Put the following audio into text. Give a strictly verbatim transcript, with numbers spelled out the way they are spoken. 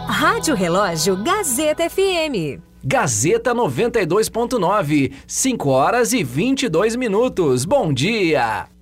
Rádio Relógio Gazeta F M. Gazeta noventa e dois ponto nove, cinco horas e vinte e dois minutos. Bom dia!